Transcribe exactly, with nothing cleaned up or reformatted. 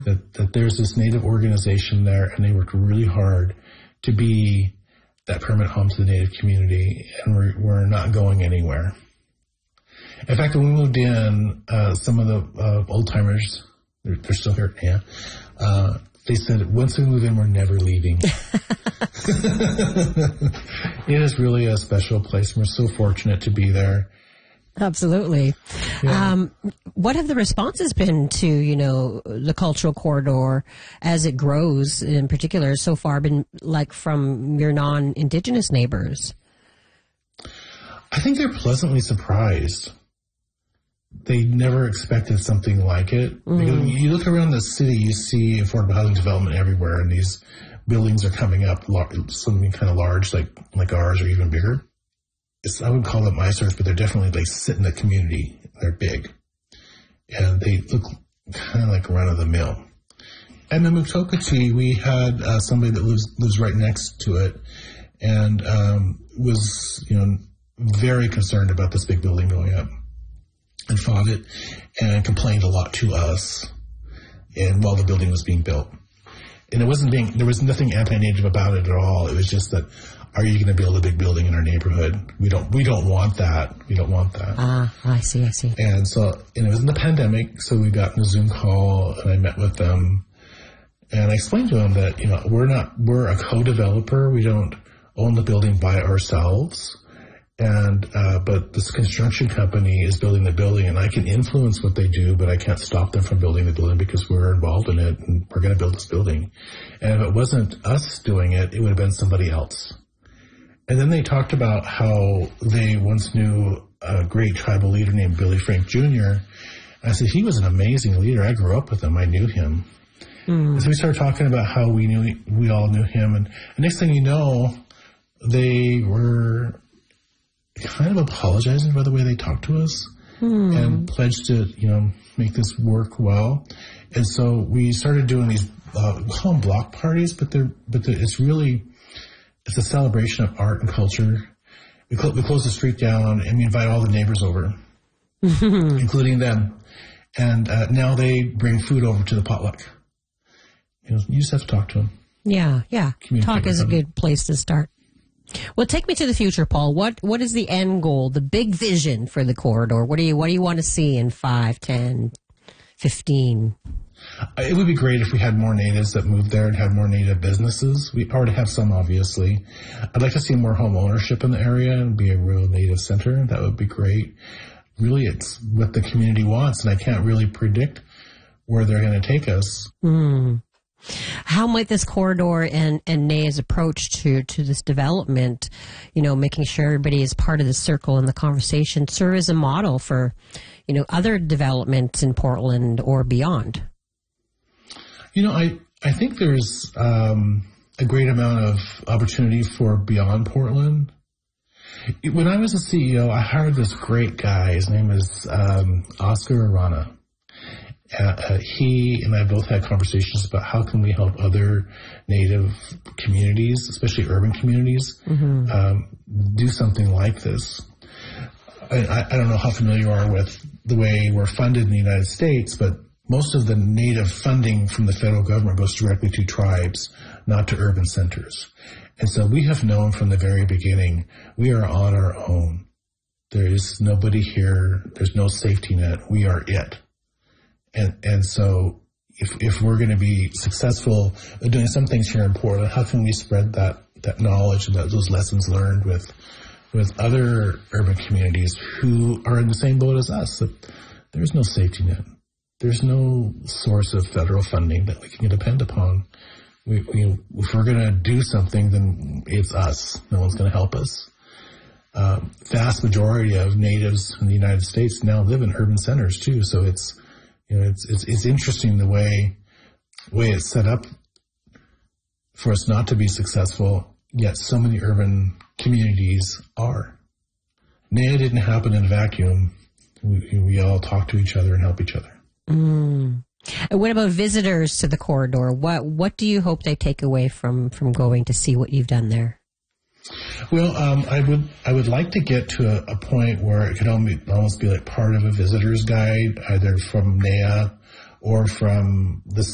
that, that there's this Native organization there, and they worked really hard to be that permanent home to the Native community, and we're, we're not going anywhere. In fact, when we moved in, uh, some of the uh, old-timers, they're, they're still here, yeah, uh, they said, once we move in, we're never leaving. It is really a special place, and we're so fortunate to be there. Absolutely. Yeah. Um, what have the responses been to, you know, the cultural corridor as it grows, in particular, so far been like from your non-Indigenous neighbors? I think they're pleasantly surprised. They never expected something like it. Mm. Because when you look around the city, you see affordable housing development everywhere, and these buildings are coming up, something kind of large, like like ours, or even bigger. It's, I wouldn't call them eyesores, but they're definitely, they sit in the community. They're big. And they look kind of like run-of-the-mill. And in Muktokachi, we had uh, somebody that lives lives right next to it, and um, was, you know, very concerned about this big building going up, and fought it, and complained a lot to us, and while the building was being built. And it wasn't being, there was nothing anti-Native about it at all. It was just that, are you going to build a big building in our neighborhood? We don't, we don't want that. We don't want that. Ah, I see, I see. And so, and it was in the pandemic, so we got in a Zoom call, and I met with them, and I explained to them that, you know, we're not, we're a co-developer. We don't own the building by ourselves. And, uh, but this construction company is building the building, and I can influence what they do, but I can't stop them from building the building because we're involved in it, and we're going to build this building. And if it wasn't us doing it, it would have been somebody else. And then they talked about how they once knew a great tribal leader named Billy Frank Junior I said, he was an amazing leader. I grew up with him. I knew him. Mm. And so we started talking about how we knew, we all knew him. And the next thing you know, they were kind of apologizing for the way they talked to us, hmm. and pledged to, you know, make this work well. And so we started doing these, uh, we call them block parties, but they're, but they're, it's really, it's a celebration of art and culture. We, cl- we close the street down, and we invite all the neighbors over, including them. And uh, now they bring food over to the potluck. You know, you just have to talk to them. Yeah, yeah. Talk is a good place to start. Well, take me to the future, Paul. What what is the end goal, the big vision for the corridor? What do you what do you want to see in five, ten, fifteen? It would be great if we had more natives that moved there and had more native businesses. We already have some, obviously. I'd like to see more home ownership in the area and be a real native center. That would be great. Really, it's what the community wants, and I can't really predict where they're going to take us. Mm. How might this corridor and, and N A A's approach to, to this development, you know, making sure everybody is part of the circle in the conversation, serve as a model for, you know, other developments in Portland or beyond? You know, I, I think there's um, a great amount of opportunity for beyond Portland. When I was a C E O, I hired this great guy. His name is um, Oscar Arana. Uh, uh, he and I both had conversations about how can we help other Native communities, especially urban communities, mm-hmm. um, do something like this. I, I don't know how familiar you are with the way we're funded in the United States, but most of the Native funding from the federal government goes directly to tribes, not to urban centers. And so we have known from the very beginning, we are on our own. There is nobody here. There's no safety net. We are it. And and so if if we're going to be successful at doing some things here in Portland, how can we spread that, that knowledge and that, those lessons learned with with other urban communities who are in the same boat as us? That there's no safety net. There's no source of federal funding that we can depend upon. We, we if we're going to do something, then it's us. No one's going to help us. Uh, vast majority of natives in the United States now live in urban centers too, so it's You know, it's, it's, it's interesting the way, way it's set up for us not to be successful, yet so many urban communities are. N A A didn't happen in a vacuum. We, we all talk to each other and help each other. Mm. And what about visitors to the corridor? What, what do you hope they take away from, from going to see what you've done there? Well, um, I would I would like to get to a, a point where it could only, almost be like part of a visitor's guide, either from N A A or from the